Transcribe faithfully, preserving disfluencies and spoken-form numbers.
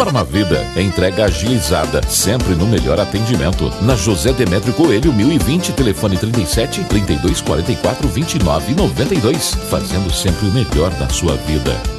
Farmavida, entrega agilizada, sempre no melhor atendimento. Na José Demétrio Coelho, mil e vinte, telefone trinta e sete, trinta e dois, quarenta e quatro, vinte e nove, noventa e dois. Fazendo sempre o melhor da sua vida.